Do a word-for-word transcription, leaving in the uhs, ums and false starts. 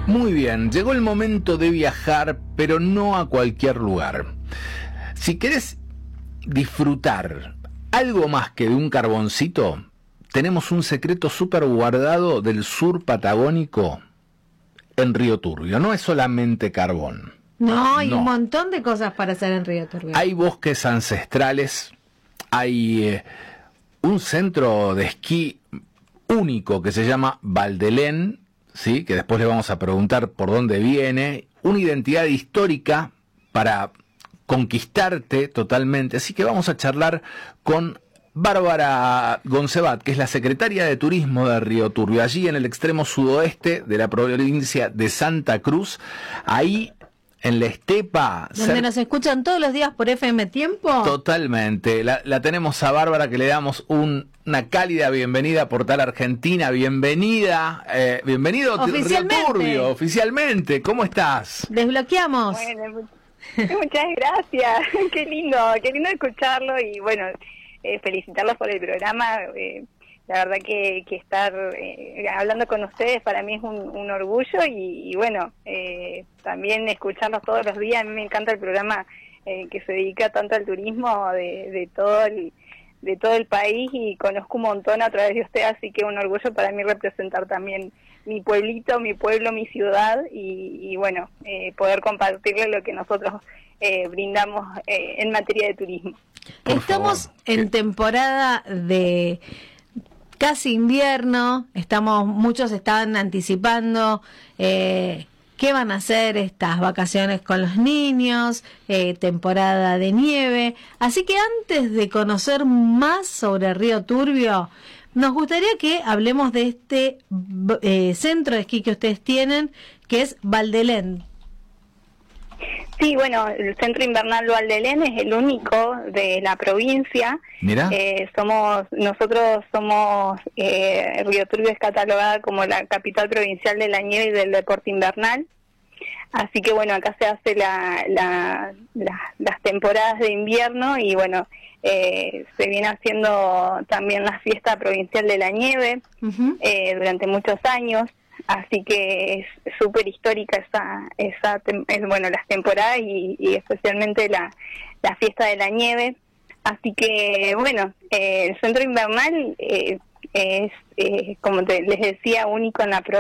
Muy bien, llegó el momento de viajar, pero no a cualquier lugar. Si querés disfrutar algo más que de un carboncito, tenemos un secreto súper guardado del sur patagónico en Río Turbio. No es solamente carbón. No, hay No. un montón de cosas para hacer en Río Turbio. Hay bosques ancestrales, hay eh, un centro de esquí único que se llama Valdelén, ¿sí? Que después le vamos a preguntar por dónde viene, una identidad histórica para conquistarte totalmente. Así que vamos a charlar con Bárbara Goncebat, que es la secretaria de Turismo de Río Turbio, allí en el extremo sudoeste de la provincia de Santa Cruz, ahí en la estepa. Donde cer- nos escuchan todos los días por F M Tiempo. Totalmente. La, la tenemos a Bárbara, que le damos un, una cálida bienvenida por Portal Argentina. Bienvenida, eh, bienvenido a Río Oficialmente. Turbio, oficialmente. ¿Cómo estás? Desbloqueamos. Bueno, mu- muchas gracias. Qué lindo, qué lindo escucharlo y bueno, eh, felicitarlos por el programa. Eh, la verdad que, que estar eh, hablando con ustedes para mí es un, un orgullo y, y bueno, eh, también escucharlos todos los días. A mí me encanta el programa eh, que se dedica tanto al turismo de, de todo el de todo el país y conozco un montón a través de usted, así que un orgullo para mí representar también mi pueblito, mi pueblo, mi ciudad y, y bueno, eh, poder compartirle lo que nosotros eh, brindamos eh, en materia de turismo. Por Estamos favor. en ¿Qué? temporada de casi invierno, estamos, muchos estaban anticipando eh, qué van a hacer estas vacaciones con los niños, eh, temporada de nieve, así que antes de conocer más sobre Río Turbio, nos gustaría que hablemos de este eh, centro de esquí que ustedes tienen, que es Valdelén. Sí, bueno, el Centro Invernal Valdelén es el único de la provincia. Mira. Eh, somos nosotros somos eh, Río Turbio es catalogada como la capital provincial de la nieve y del deporte invernal. Así que bueno, acá se hace la, la, la, las temporadas de invierno y bueno, eh, se viene haciendo también la fiesta provincial de la nieve Uh-huh. eh, durante muchos años. Así que es súper histórica esa, esa tem- es, bueno, las temporadas y, y especialmente la, la fiesta de la nieve. Así que, bueno, eh, el centro invernal eh, es, eh, como te, les decía, único en la provincia.